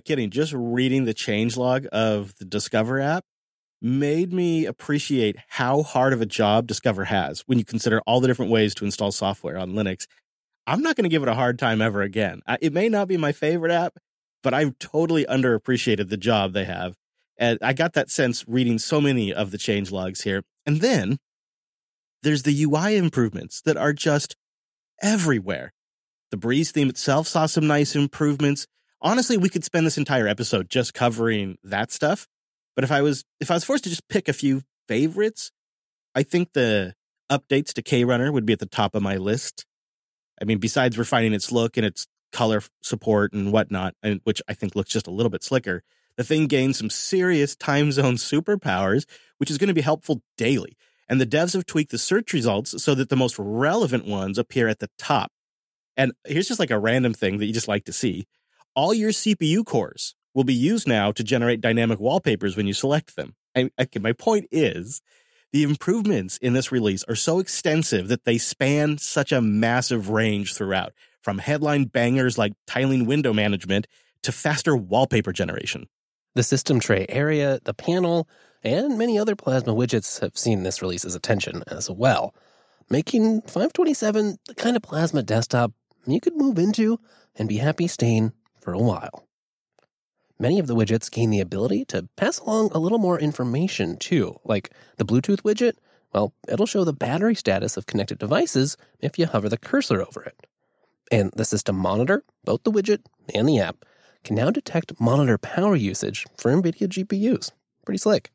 kidding. Just reading the changelog of the Discover app made me appreciate how hard of a job Discover has when you consider all the different ways to install software on Linux. I'm not going to give it a hard time ever again. It may not be my favorite app, but I've totally underappreciated the job they have. And I got that sense reading so many of the changelogs here. And then there's the UI improvements that are just everywhere. The Breeze theme itself saw some nice improvements. Honestly, we could spend this entire episode just covering that stuff. But if I was forced to just pick a few favorites, I think the updates to KRunner would be at the top of my list. I mean, besides refining its look and its color support and whatnot, and which I think looks just a little bit slicker, the thing gained some serious time zone superpowers, which is going to be helpful daily. And the devs have tweaked the search results so that the most relevant ones appear at the top. And here's just like a random thing that you just like to see. All your CPU cores will be used now to generate dynamic wallpapers when you select them. My point is, the improvements in this release are so extensive that they span such a massive range throughout, from headline bangers like tiling window management to faster wallpaper generation. The system tray area, the panel, and many other Plasma widgets have seen this release's attention as well, making 527 the kind of Plasma desktop you could move into and be happy staying for a while. Many of the widgets gain the ability to pass along a little more information too, like the Bluetooth widget. Well, it'll show the battery status of connected devices if you hover the cursor over it. And the system monitor, both the widget and the app, can now detect monitor power usage for NVIDIA GPUs. Pretty slick.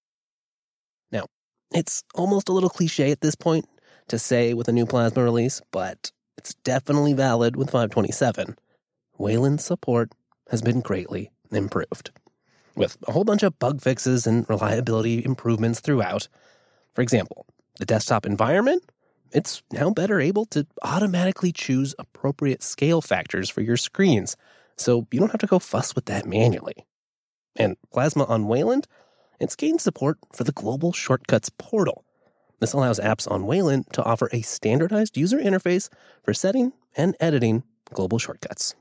Now, it's almost a little cliche at this point to say with a new Plasma release, but it's definitely valid with 527. Wayland's support has been greatly improved, with a whole bunch of bug fixes and reliability improvements throughout. For example, the desktop environment, it's now better able to automatically choose appropriate scale factors for your screens, so you don't have to go fuss with that manually. And Plasma on Wayland, it's gained support for the Global Shortcuts portal. This allows apps on Wayland to offer a standardized user interface for setting and editing global shortcuts.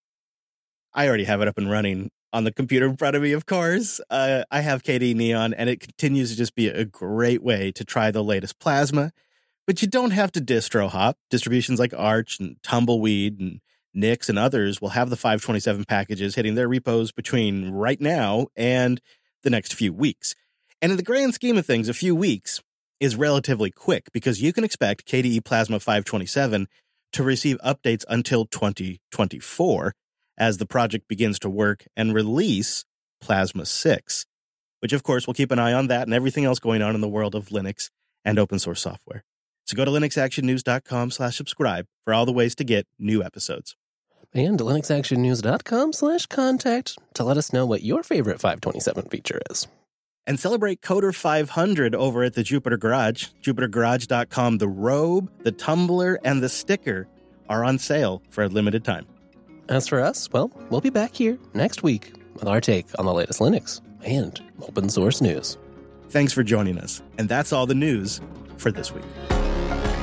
I already have it up and running on the computer in front of me, of course. I have KDE Neon, and it continues to just be a great way to try the latest Plasma. But you don't have to distro hop. Distributions like Arch and Tumbleweed and Nix and others will have the 527 packages hitting their repos between right now and the next few weeks. And in the grand scheme of things, a few weeks is relatively quick because you can expect KDE Plasma 527 to receive updates until 2024 as the project begins to work and release Plasma 6, which of course we'll keep an eye on that and everything else going on in the world of Linux and open source software. So go to linuxactionnews.com/subscribe for all the ways to get new episodes. And linuxactionnews.com/contact to let us know what your favorite 527 feature is. And celebrate Coder 500 over at the Jupiter Garage. JupiterGarage.com. The robe, the tumbler, and the sticker are on sale for a limited time. As for us, well, we'll be back here next week with our take on the latest Linux and open source news. Thanks for joining us. And that's all the news for this week.